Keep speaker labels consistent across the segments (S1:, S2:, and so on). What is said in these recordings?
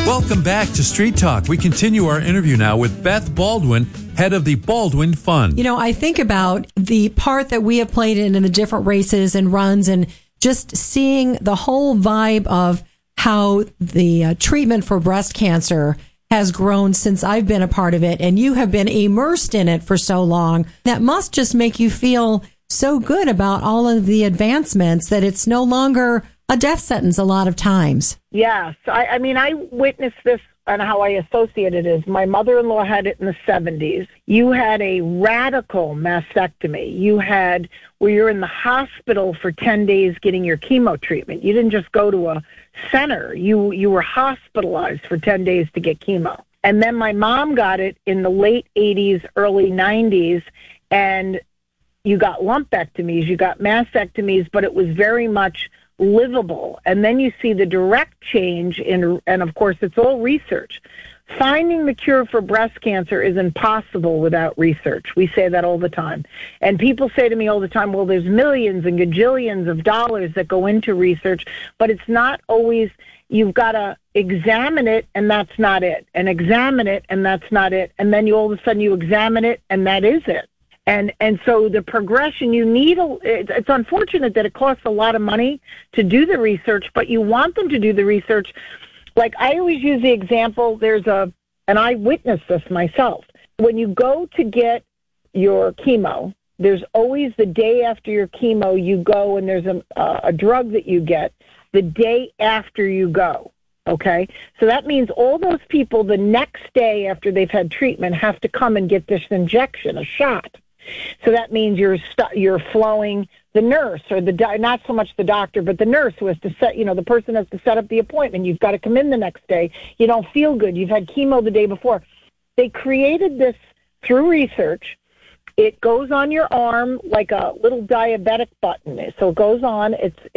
S1: Welcome back to Street Talk. We continue our interview now with Beth Baldwin, head of the Baldwin Fund.
S2: You know, I think about the part that we have played in the different races and runs, and just seeing the whole vibe of how the treatment for breast cancer has grown since I've been a part of it, and you have been immersed in it for so long. That must just make you feel so good about all of the advancements that it's no longer a death sentence a lot of times.
S3: Yes. I mean, I witnessed this, and how I associate it is my mother-in-law had it in the 70s. You had a radical mastectomy. You had where you're in the hospital for 10 days getting your chemo treatment. You didn't just go to a center. You were hospitalized for 10 days to get chemo. And then my mom got it in the late 80s, early 90s, and you got lumpectomies, you got mastectomies, but it was very much livable. And then you see the direct change in, and of course it's all research. Finding the cure for breast cancer is impossible without research. We say that all the time. And people say to me all the time, well, there's millions and gajillions of dollars that go into research, but it's not always, you've got to examine it and that's not it, and examine it and that's not it, and then you all of a sudden you examine it and that is it. And so the progression, you need, it's unfortunate that it costs a lot of money to do the research, but you want them to do the research. Like I always use the example, and I witnessed this myself. When you go to get your chemo, there's always the day after your chemo, you go and there's a drug that you get the day after you go. Okay? So that means all those people the next day after they've had treatment have to come and get this injection, a shot. So that means you're flowing the nurse or not so much the doctor, but the nurse who has to set, the person has to set up the appointment. You've got to come in the next day. You don't feel good. You've had chemo the day before. They created this through research. It goes on your arm like a little diabetic button. So it goes on.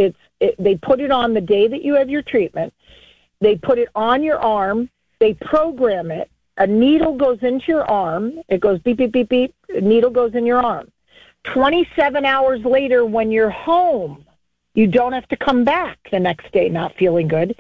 S3: They put it on the day that you have your treatment. They put it on your arm. They program it. A needle goes into your arm. It goes beep, beep, beep, beep. A needle goes in your arm. 27 hours later, when you're home, you don't have to come back the next day not feeling good.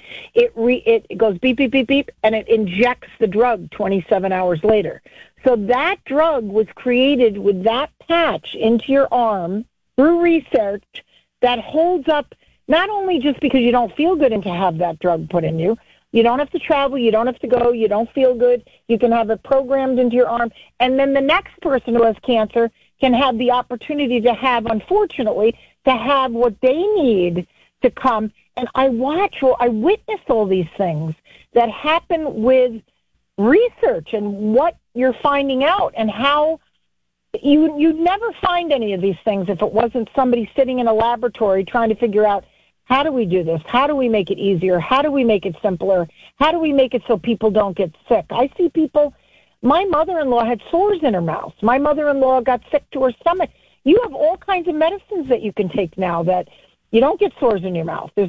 S3: It goes beep, beep, beep, beep, and it injects the drug 27 hours later. So that drug was created with that patch into your arm through research that holds up not only just because you don't feel good and to have that drug put in you. You don't have to travel. You don't have to go. You don't feel good. You can have it programmed into your arm. And then the next person who has cancer can have the opportunity to have, unfortunately, to have what they need to come. And I witness all these things that happen with research and what you're finding out and how you'd never find any of these things if it wasn't somebody sitting in a laboratory trying to figure out, how do we do this? How do we make it easier? How do we make it simpler? How do we make it so people don't get sick? I see people, my mother-in-law had sores in her mouth. My mother-in-law got sick to her stomach. You have all kinds of medicines that you can take now that you don't get sores in your mouth. There's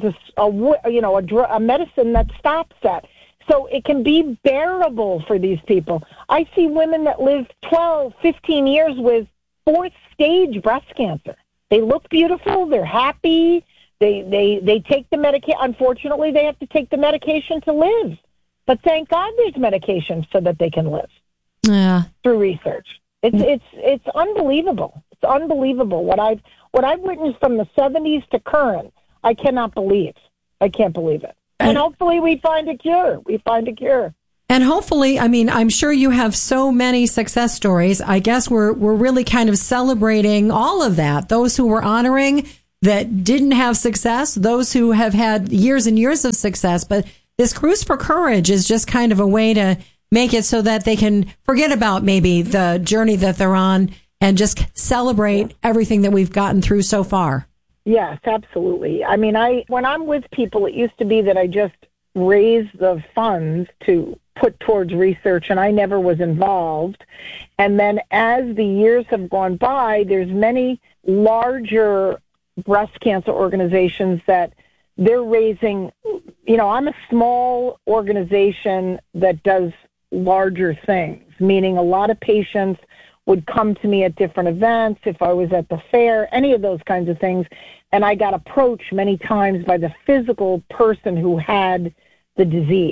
S3: a medicine that stops that. So it can be bearable for these people. I see women that live 12, 15 years with fourth-stage breast cancer. They look beautiful. They're happy. They take the medication. Unfortunately, they have to take the medication to live. But thank God there's medication so that they can live.
S2: Yeah.
S3: Through research. It's unbelievable. It's unbelievable what I've witnessed from the 70s to current. I cannot believe. I can't believe it. And hopefully we find a cure.
S2: And hopefully, I mean, I'm sure you have so many success stories. I guess we're really kind of celebrating all of that. Those who we're honoring that didn't have success, those who have had years and years of success. But this Cruise for Courage is just kind of a way to make it so that they can forget about maybe the journey that they're on and just celebrate everything that we've gotten through so far.
S3: Yes, absolutely. I mean, when I'm with people, it used to be that I just raise the funds to put towards research, and I never was involved. And then as the years have gone by, there's many larger breast cancer organizations that they're raising. I'm a small organization that does larger things, meaning a lot of patients would come to me at different events, if I was at the fair, any of those kinds of things. And I got approached many times by the physical person who had the disease.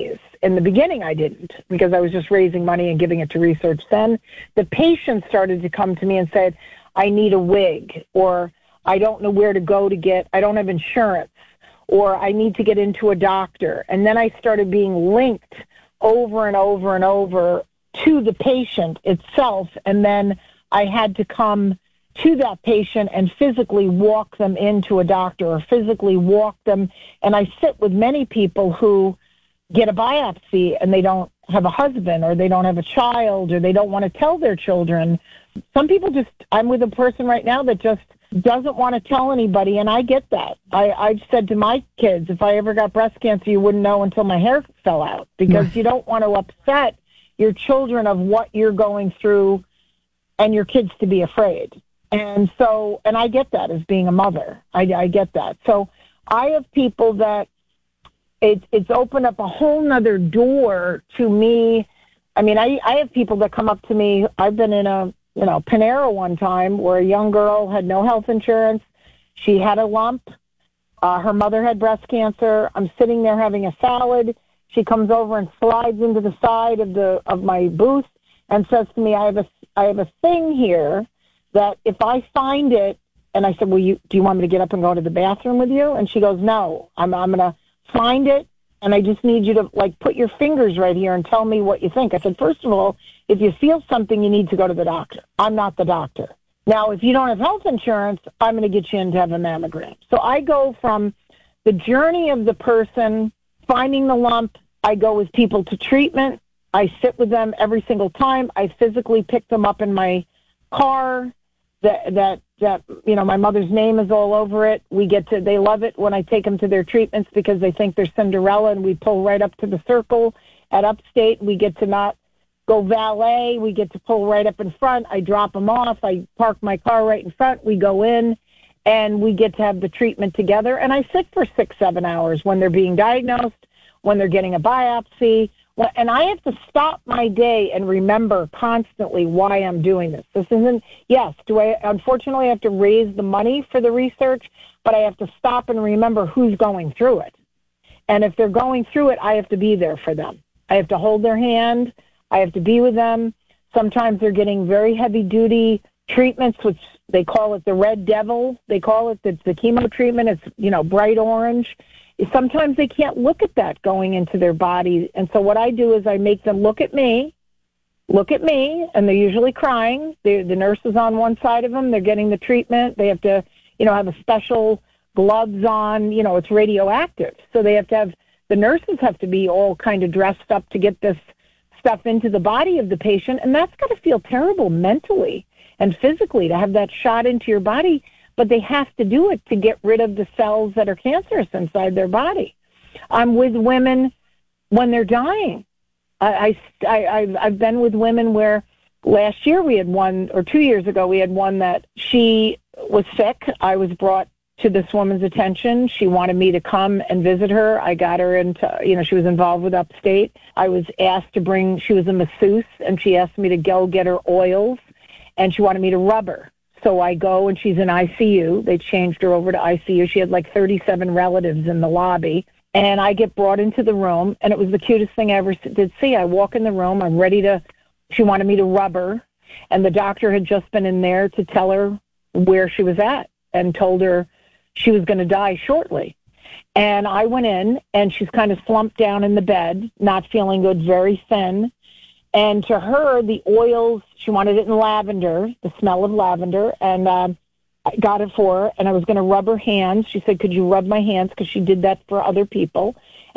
S3: in the beginning, I didn't, because I was just raising money and giving it to research. Then the patients started to come to me and said, I need a wig, or I don't know where to go to get, I don't have insurance, or I need to get into a doctor. And then I started being linked over and over and over to the patient itself, and then I had to come to that patient and physically walk them into a doctor or physically walk them. And I sit with many people who get a biopsy and they don't have a husband, or they don't have a child, or they don't want to tell their children. Some people just, I'm with a person right now that just doesn't want to tell anybody, and I get that. I said to my kids, if I ever got breast cancer, you wouldn't know until my hair fell out, because you don't want to upset your children of what you're going through and your kids to be afraid. And so, and I get that as being a mother. I get that. So I have people that it's opened up a whole nother door to me. I mean, I have people that come up to me. I've been in a, Panera one time where a young girl had no health insurance. She had a lump. Her mother had breast cancer. I'm sitting there having a salad. She comes over and slides into the side of my booth and says to me, I have a thing here that if I find it, and I said, well, do you want me to get up and go to the bathroom with you? And she goes, no, I'm going to find it, and I just need you to, put your fingers right here and tell me what you think. I said, first of all, if you feel something, you need to go to the doctor. I'm not the doctor. Now, if you don't have health insurance, I'm going to get you in to have a mammogram. So I go from the journey of the person finding the lump. I go with people to treatment. I sit with them every single time. I physically pick them up in my car. That my mother's name is all over it. They love it when I take them to their treatments because they think they're Cinderella, and we pull right up to the circle at Upstate. We get to not go valet. We get to pull right up in front. I drop them off. I park my car right in front. We go in, and we get to have the treatment together. And I sit for 6-7 hours when they're being diagnosed, when they're getting a biopsy. And I have to stop my day and remember constantly why I'm doing this. This isn't, unfortunately I have to raise the money for the research, but I have to stop and remember who's going through it. And if they're going through it, I have to be there for them. I have to hold their hand. I have to be with them. Sometimes they're getting very heavy-duty treatments, which they call it the red devil. They call it the chemo treatment. It's, bright orange. Sometimes they can't look at that going into their body. And so what I do is I make them look at me, and they're usually crying. The nurse is on one side of them. They're getting the treatment. They have to, have a special gloves on. It's radioactive. So the nurses have to be all kind of dressed up to get this stuff into the body of the patient. And that's got to feel terrible mentally and physically to have that shot into your body. But they have to do it to get rid of the cells that are cancerous inside their body. I'm with women when they're dying. I've been with women where last year we had one, or 2 years ago we had one that she was sick. I was brought to this woman's attention. She wanted me to come and visit her. I got her into, she was involved with Upstate. I was asked to she was a masseuse, and she asked me to go get her oils, and she wanted me to rub her. So I go, and she's in ICU. They changed her over to ICU. She had 37 relatives in the lobby. And I get brought into the room, and it was the cutest thing I ever did see. I walk in the room. I'm ready she wanted me to rub her. And the doctor had just been in there to tell her where she was at and told her she was going to die shortly. And I went in, and she's kind of slumped down in the bed, not feeling good, very thin. And to her, the oils, she wanted it in lavender, the smell of lavender, and I got it for her, and I was going to rub her hands. She said, could you rub my hands, because she did that for other people.